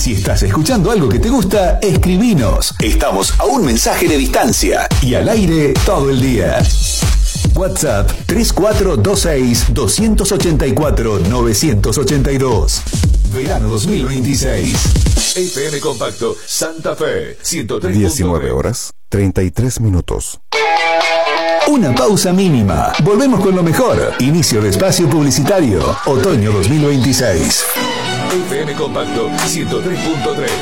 Si estás escuchando algo que te gusta, escribinos. Estamos a un mensaje de distancia y al aire todo el día. WhatsApp 3426-284-982. Verano 2026. FM Compacto Santa Fe 103.9. 19 horas 33 minutos. Una pausa mínima. Volvemos con lo mejor. Inicio de espacio publicitario. Otoño 2026. FM Compacto 103.3.